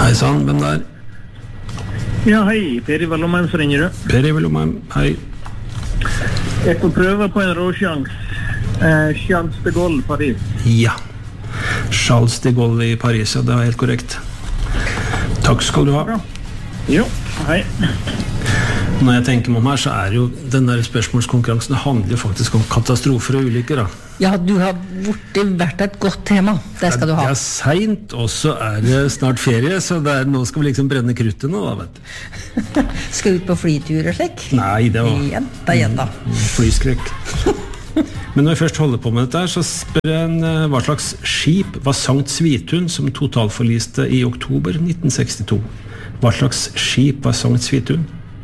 Hei sann, hvem der? Ja, hei. Per Ivar Lomheim, så ringer du. Per Ivar Lomheim, hei. Jeg får prøve på en råsjans. Charles de Gaulle, Paris. Ja. Charles de Gaulle i Paris, ja, det er helt korrekt. Takk skal du ha. Bra. Jo, hei. Når jeg tenker meg om her, så er jo den der spørsmålskonkurransen handler jo faktisk om katastrofer og ulykker, da. Ja, du har vært et godt tema. Det skal du ha. Det er sent, og så er det snart ferie, så nå skal vi liksom brenne kruttet nå, da, vet du. Skal ut på flytur og slik? Nei, det var... Jenta. Flyskrekk. Men når vi først holder på med dette her, så spør jeg hva slags skip var Sankt Svithun som totalforliste i oktober 1962. Hva slags skip var Sankt Svithun?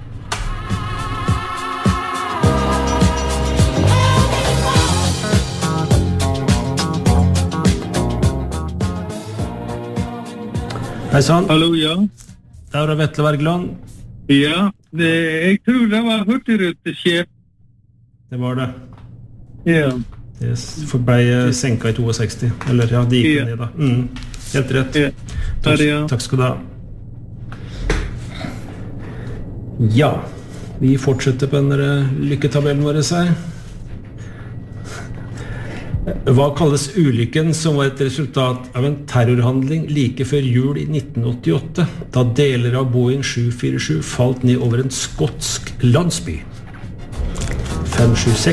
Hei sann. Hallo, ja. Det er Vetle Wergeland. Ja, jeg tror det var hurtigruteskip. Det var det. Ja. Det ble senket i 62. Eller ja, de gikk ned da. Helt rett. Ja. Takk skal du ha. Ja, vi fortsetter på denne lykketabellen vår her. Hva kalles ulykken som var et resultat av en terrorhandling like før jul i 1988, da deler av Boeing 747 falt ned over en skotsk landsby? 576